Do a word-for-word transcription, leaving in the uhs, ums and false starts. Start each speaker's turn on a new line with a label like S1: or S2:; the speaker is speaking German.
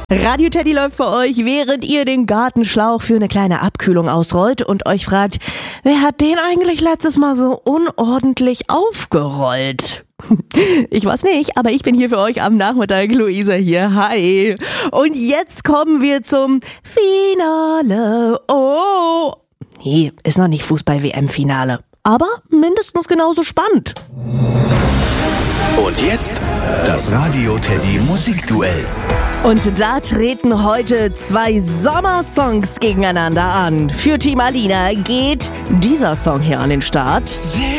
S1: Radio Teddy läuft für euch, während ihr den Gartenschlauch für eine kleine Abkühlung ausrollt und euch fragt, wer hat den eigentlich letztes Mal so unordentlich aufgerollt? Ich weiß nicht, aber ich bin hier für euch am Nachmittag. Luisa hier, hi. Und jetzt kommen wir zum Finale. Oh, nee, ist noch nicht Fußball-W M-Finale, aber mindestens genauso spannend.
S2: Und jetzt das Radio Teddy Musikduell.
S1: Und da treten heute zwei Sommersongs gegeneinander an. Für Team Alina geht dieser Song hier an den Start.